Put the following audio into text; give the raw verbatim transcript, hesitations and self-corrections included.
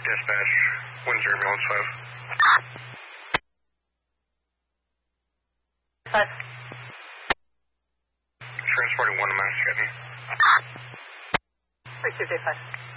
Dispatch, Windsor Ambulance five. Five. Transporting one to Mass Academy. Three two J five.